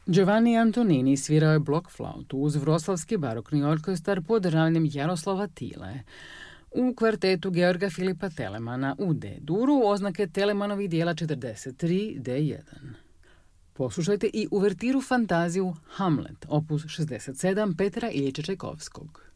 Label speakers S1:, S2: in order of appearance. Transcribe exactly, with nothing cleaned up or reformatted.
S1: Giovanni Antonini svirao je blok flautu uz Vroclavski barokni orkestar pod ravnjem Jaroslava Tile. U kvartetu Georga Filipa Telemana u D-duru oznake Telemanovih dijela četrdeset tri D jedan. Poslušajte i uvertiru fantaziju Hamlet, opus šezdeset sedam Petra Iljiča Čajkovskog.